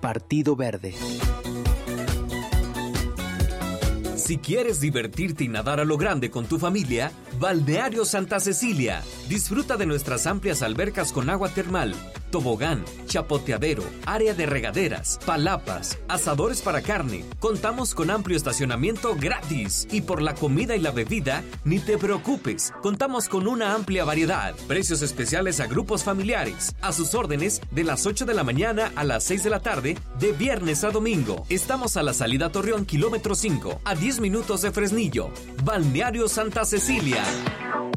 Partido Verde. Si quieres divertirte y nadar a lo grande con tu familia, Balneario Santa Cecilia. Disfruta de nuestras amplias albercas con agua termal, tobogán, chapoteadero, área de regaderas, palapas, asadores para carne. Contamos con amplio estacionamiento gratis. Y por la comida y la bebida, ni te preocupes. Contamos con una amplia variedad. Precios especiales a grupos familiares. A sus órdenes de las 8 de la mañana a las 6 de la tarde, de viernes a domingo. Estamos a la salida Torreón, kilómetro 5, a 10 minutos de Fresnillo. Balneario Santa Cecilia.